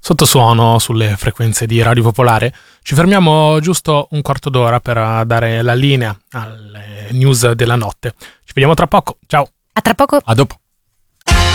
Sottosuono sulle frequenze di Radio Popolare. Ci fermiamo giusto un quarto d'ora per dare la linea alle news della notte. Ci vediamo tra poco. Ciao. A tra poco. A dopo.